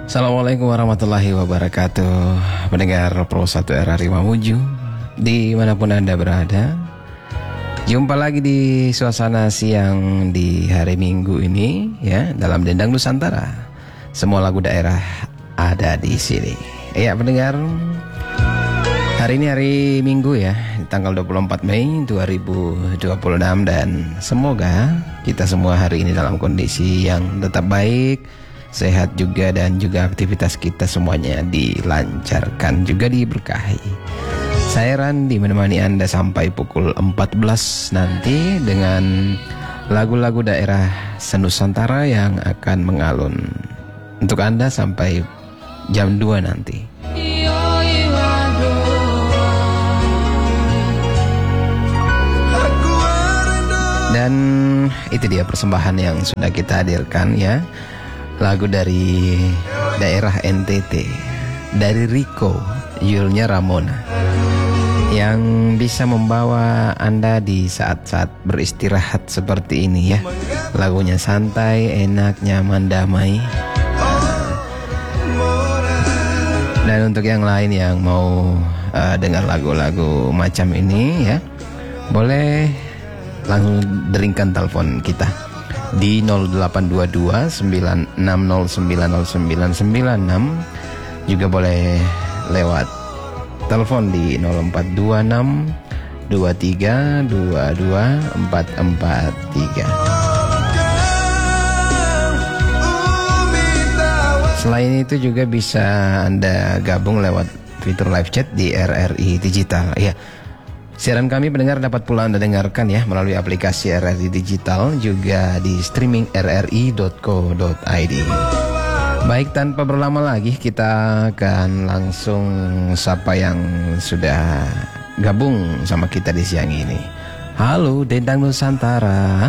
Assalamualaikum warahmatullahi wabarakatuh. Pendengar Pro 1 RRI Mamuju dimanapun Anda berada, jumpa lagi di suasana siang di hari Minggu ini ya, dalam Dendang Nusantara. Semua lagu daerah ada di sini. Ya pendengar, hari ini hari Minggu ya, tanggal 24 Mei 2026, dan semoga kita semua hari ini dalam kondisi yang tetap baik, sehat juga, dan juga aktivitas kita semuanya dilancarkan, juga diberkahi. Saya Randi menemani Anda sampai pukul 14 nanti dengan lagu-lagu daerah senusantara yang akan mengalun untuk Anda sampai jam 2 nanti. Dan itu dia persembahan yang sudah kita hadirkan ya. Lagu dari daerah NTT, dari Rico, Yulnya Ramona, yang bisa membawa Anda di saat-saat beristirahat seperti ini ya. Lagunya santai, enak, nyaman, damai. Dan untuk yang lain yang mau dengar lagu-lagu macam ini ya, boleh langsung deringkan telepon kita di 0822 96090996, juga boleh lewat telepon di 0426 23 22 443. Selain itu juga bisa Anda gabung lewat fitur live chat di RRI Digital ya. Siaran kami pendengar dapat pula Anda dengarkan ya melalui aplikasi RRI Digital, juga di streaming rri.co.id. Baik, tanpa berlama lagi kita akan langsung sapa yang sudah gabung sama kita di siang ini. Halo Dendang Nusantara.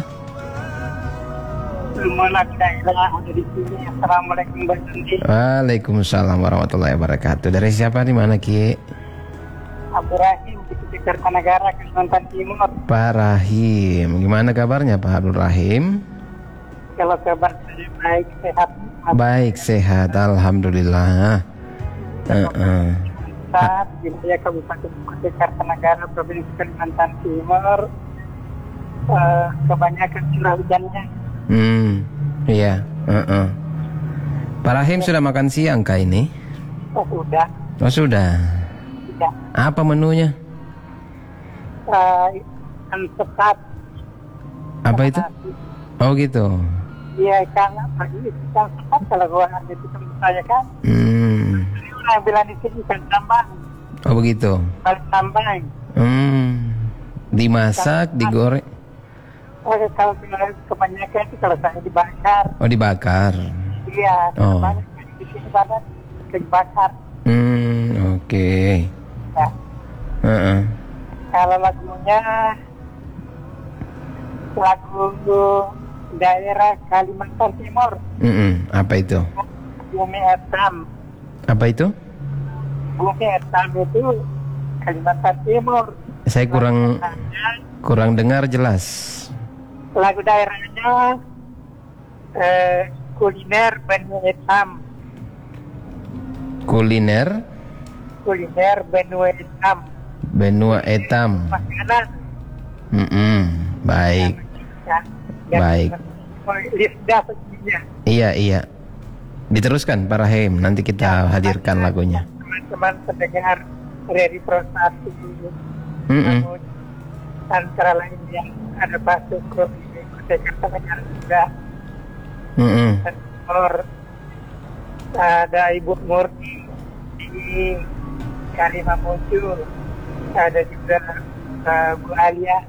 Assalamualaikum Bang Andi. Waalaikumsalam warahmatullahi wabarakatuh. Dari siapa, di mana Ki? Abu Rahim di Kertanegara, Kalimantan Timur. Pak Rahim, gimana kabarnya Pak Abdul Rahim? Kalau kabar saya baik, sehat. Baik, sehat, alhamdulillah. Saat di wilayah Kabupaten Kertanegara, Provinsi Kalimantan Timur, kebanyakan curah hujannya. Iya. Pak Rahim sudah makan siang kah ini? Oh sudah. Oh sudah. Ya. Apa menunya? Ikan sepat. Apa itu? Oh gitu. Iya, ikan apa? Ikan sepat kalau gua ada di tempat saya kan. Jadi orang bilang di sini ikan tambang. Oh begitu. Balik tambang. Dimasak, digoreng. Oh, kalau kebanyakan itu kalau saya dibakar. Oh dibakar. Iya. Oh. Banyak di sini banyak dibakar. Oke. Ya. Kalau lagunya lagu daerah Kalimantan Timur. Apa itu? Bumi Etam. Apa itu? Bumi Etam itu Kalimantan Timur. Saya kurang dengar jelas. Lagu daerahnya kuliner Benua Etam. Kuliner Benua Etam. Benua Etam. Makanan. Baik. Ya, baik. Lidah sebenarnya. Iya. Diteruskan Pak Rahim, nanti kita hadirkan lagunya. Teman-teman pendengar dari Pro 1. Antara lain yang ada Pak Sukro di Kota Kertanegara juga. Ada Ibu Murti di Kalimamuju, ada juga Bu Alia,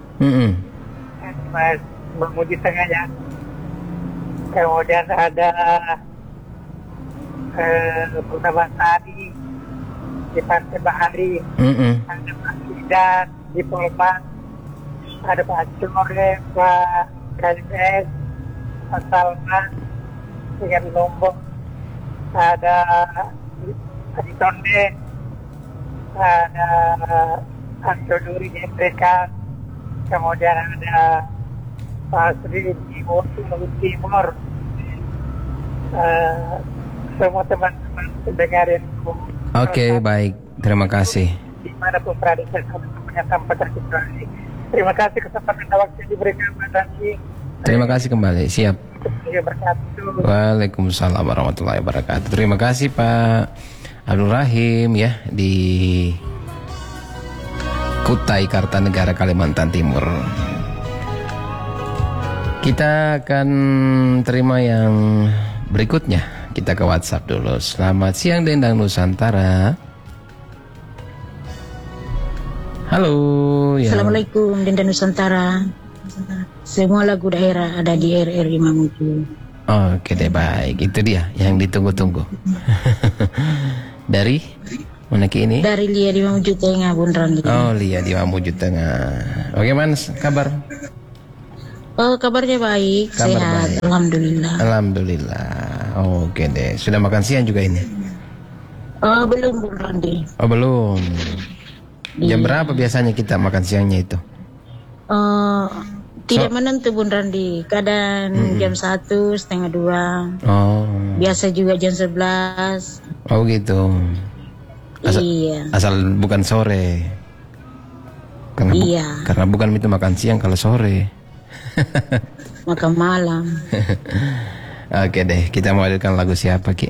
Mas Mahmudi Tengah ya. Kemudian ada Purnama Sari di Pantai Bahari, ada Pak Sidan di Polman, ada Pak Core, Pak KMS, Pak Salman dengan Lombok, ada Adi Tonde, ada Antoduri di MPK, kemudian ada Pak Sri di Timur, semua teman-teman dengarin. Oke, baik. Terima kasih. Dimanapun berada, saya punya tanpa terkecuali. Terima kasih kesempatan waktu yang diberikan pada Andi. Terima kasih kembali. Siap. Wabarakatuh. Waalaikumsalam warahmatullahi wabarakatuh. Terima kasih Pak Abdul Rahim ya di Kutai Kartanegara, Kalimantan Timur. Kita akan terima yang berikutnya. Kita ke WhatsApp dulu. Selamat siang Dendang Nusantara. Halo ya. Assalamualaikum Dendang Nusantara. Semua lagu daerah ada di RRI Mamuju. Oke deh, baik. Itu dia yang ditunggu-tunggu. Dari mana ki ini? Dari Lia di Mamuju Tengah, Bun Randi. Oh, Lia di Mamuju Tengah. Bagaimana kabar? Oh, kabarnya baik, Kabar sehat, baik. alhamdulillah. Alhamdulillah. Oke deh. Sudah makan siang juga ini? Oh, belum Bun Randi. Oh, belum. Jam berapa biasanya kita makan siangnya itu? Tidak menentu Bun Randi. Kadang jam 1, setengah 2. Oh. Biasa juga jam 11. Oh gitu. Iya. Asal bukan sore. Iya. Karena bukan itu makan siang kalau sore. Makan malam. Oke deh, kita mau hadirkan lagu siapa Ki?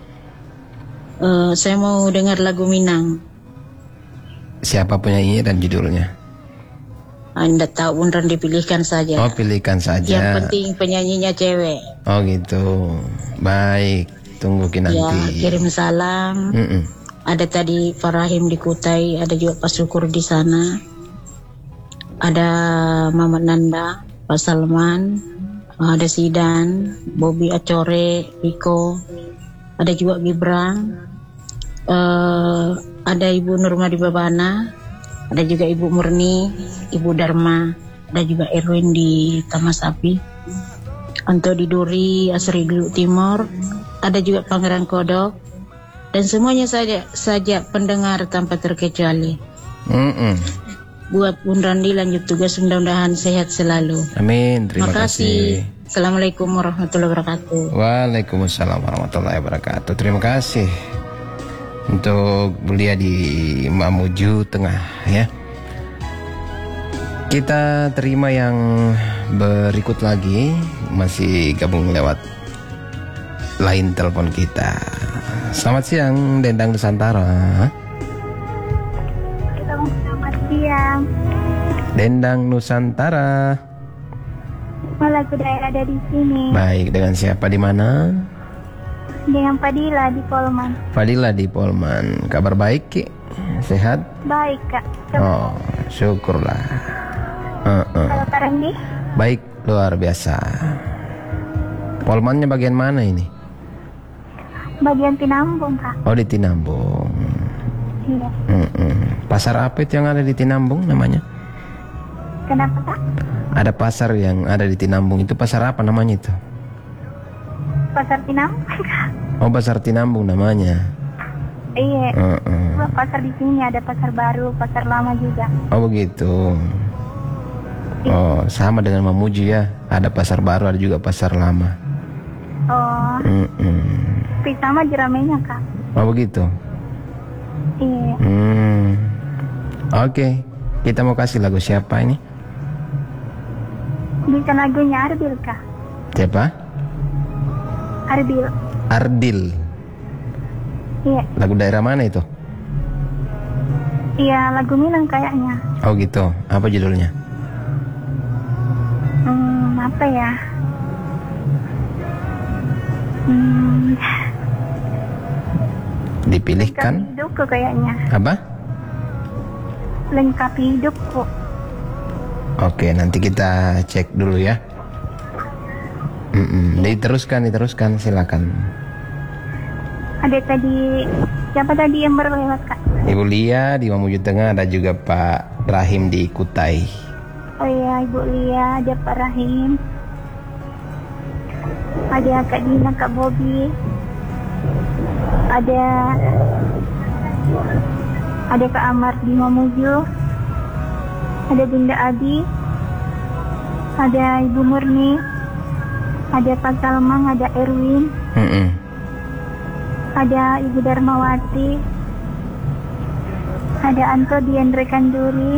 Saya mau dengar lagu Minang. Siapa penyanyinya dan judulnya? Anda tahu Bun Randi, pilihkan saja. Oh, pilihkan saja. Yang penting penyanyinya cewek. Oh gitu. Baik, tunggu Ki nanti. Ya, kirim salam. Ada tadi Pak Rahim di Kutai, ada juga Pak Syukur di sana. Ada Mamat Nanda, Pak Salman, ada Sidan, Bobby Acore, Riko, ada juga Gibran, ada Ibu Nurmadi Babana, ada juga Ibu Murni, Ibu Dharma, ada juga Erwin di Taman Sapi, Anto di Duri, Asri Dulu Timur, ada juga Pangeran Kodok, dan semuanya saja pendengar tanpa terkecuali. Buat Bun Randi lanjut tugas, mudah-mudahan sehat selalu. Amin, terima kasih. Assalamualaikum warahmatullahi wabarakatuh. Waalaikumsalam warahmatullahi wabarakatuh. Terima kasih untuk Belia di Mamuju Tengah ya. Kita terima yang berikut lagi, masih gabung lewat line telepon kita. Selamat siang Dendang Nusantara. Selamat siang. Dendang Nusantara. Lagu daerah ada di sini. Baik, dengan siapa di mana? Dengan Fadila di Polman. Fadila di Polman. Kabar baik Ki? Sehat? Baik Kak. Oh, syukurlah. Kalau Pak Randi? Baik, luar biasa. Polmannya bagian mana ini? Bagian Tinambung Kak. Oh, di Tinambung. Iya. Pasar apa itu yang ada di Tinambung namanya? Kenapa Kak? Ada pasar yang ada di Tinambung, itu pasar apa namanya itu? Pasar Tinambung Kak. Oh, pasar Tinambung namanya. Iya. Pasar di sini ada pasar baru, pasar lama juga. Oh begitu. Oh, sama dengan Mamuju ya. Ada pasar baru, ada juga pasar lama. Oh. Tapi sama jeramenya Kak. Oh begitu. Iya. Oke, kita mau kasih lagu siapa ini? Bisa lagunya Arbil Kak. Siapa? Arbil. Ardil. Iya. Lagu daerah mana itu? Iya, lagu Minang kayaknya. Oh gitu. Apa judulnya? Apa ya? Dipilihkan. Lengkapi hidupku kayaknya. Apa? Lengkapi hidupku. Oke, nanti kita cek dulu ya. Diteruskan, silakan. Ada tadi, siapa tadi yang baru lewat Kak? Ibu Lia di Mamuju Tengah, ada juga Pak Rahim di Kutai. Oh iya, Ibu Lia, ada Pak Rahim, ada Kak Dina, Kak Bobby, ada Kak Amar di Mamuju, ada Dinda Adi, ada Ibu Murni, ada Pak Salman, ada Erwin, ada Ibu Darmawati, ada Anto di Andre Kanduri,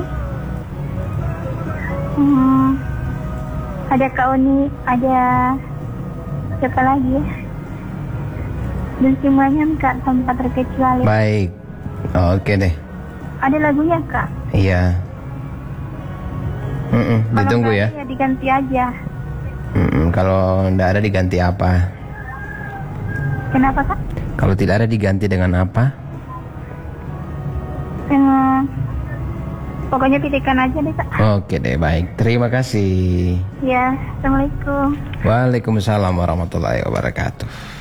ada Kak Oni, ada siapa lagi ya? Dan semuanya Kak tanpa terkecuali. Baik, oke deh. Ada lagunya Kak? Iya. Ditunggu ya. Ya diganti aja. Kalau tidak ada diganti apa? Kenapa Kak? Kalau tidak ada diganti dengan apa? Pokoknya pilihkan aja deh Kak. Oke deh, baik. Terima kasih. Ya, Assalamualaikum. Waalaikumsalam warahmatullahi wabarakatuh.